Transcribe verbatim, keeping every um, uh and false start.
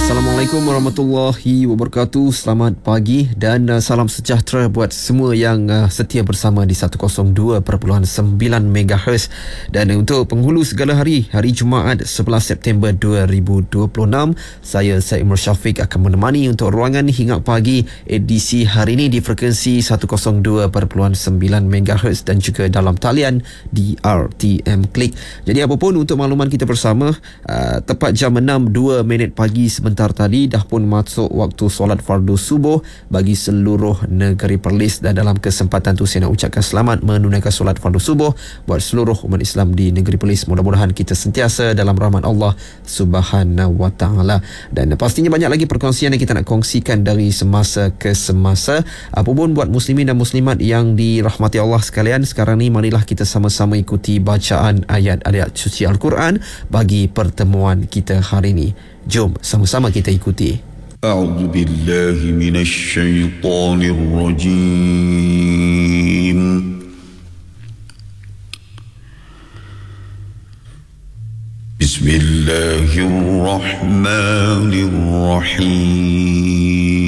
Assalamualaikum warahmatullahi wabarakatuh. Selamat pagi dan uh, salam sejahtera buat semua yang uh, setia bersama di seratus dua perpuluhan sembilan megahertz. Dan untuk penghulu segala hari, hari Jumaat sebelas September dua ribu dua puluh enam, saya Syed Umar Syafiq akan menemani untuk ruangan Hinga Pagi edisi hari ini di frekuensi seratus dua perpuluhan sembilan megahertz dan juga dalam talian di R T M Klik. Jadi apapun untuk makluman kita bersama, uh, tepat jam enam dua minit pagi sebentar tadi dah pun masuk waktu solat fardu subuh bagi seluruh negeri Perlis, dan dalam kesempatan tu saya nak ucapkan selamat menunaikan solat fardu subuh buat seluruh umat Islam di negeri Perlis. Mudah-mudahan kita sentiasa dalam rahmat Allah Subhanahu wa taala, dan pastinya banyak lagi perkongsian yang kita nak kongsikan dari semasa ke semasa. Apapun buat muslimin dan muslimat yang dirahmati Allah sekalian, sekarang ni marilah kita sama-sama ikuti bacaan ayat-ayat suci Al-Quran bagi pertemuan kita hari ini. Jom sama-sama kita ikuti. A'udzu billahi minasy syaithanir rajim. Bismillahirrahmanirrahim.